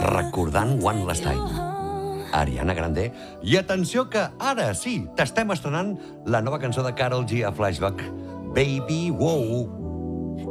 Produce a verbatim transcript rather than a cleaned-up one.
recordant One Last Time. Ariana Grande. I atenció que ara sí, t'estem estrenant la nova cançó de Karol G a Flashback, Baby Wow.